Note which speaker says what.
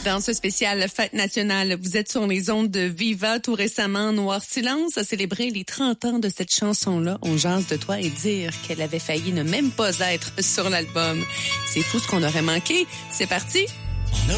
Speaker 1: Dans ce spécial Fête nationale, vous êtes sur les ondes de Viva. Tout récemment, Noir Silence a célébré les 30 ans de cette chanson-là. On jase de toi et dire qu'elle avait failli ne même pas être sur l'album. C'est fou ce qu'on aurait manqué. C'est parti.